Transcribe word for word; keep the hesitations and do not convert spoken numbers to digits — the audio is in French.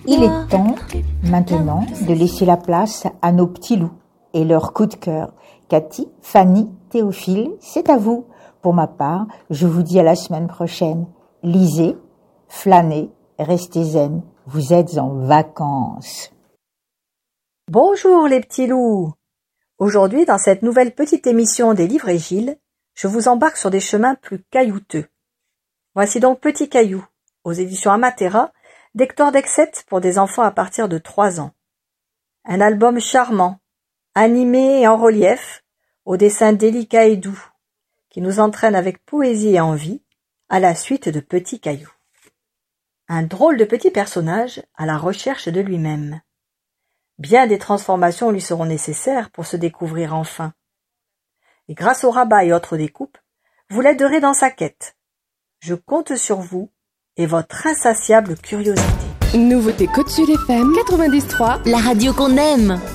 Il est temps, maintenant, de laisser la place à nos petits loups et leurs coups de cœur. Cathy, Fanny, Théophile, c'est à vous. Pour ma part, je vous dis à la semaine prochaine. Lisez, flânez, restez zen. Vous êtes en vacances. Bonjour les petits loups. Aujourd'hui, dans cette nouvelle petite émission des Livres et Gilles, je vous embarque sur des chemins plus caillouteux. Voici donc Petit Caillou, aux éditions Amatera, d'Hector Dexet pour des enfants à partir de trois ans. Un album charmant, animé et en relief, au dessin délicat et doux, qui nous entraîne avec poésie et envie à la suite de Petit Caillou. Un drôle de petit personnage à la recherche de lui-même. Bien des transformations lui seront nécessaires pour se découvrir enfin. Et grâce au rabat et autres découpes, vous l'aiderez dans sa quête. Je compte sur vous et votre insatiable curiosité. Nouveauté Côte Sud F M quatre-vingt-dix point trois, la radio qu'on aime.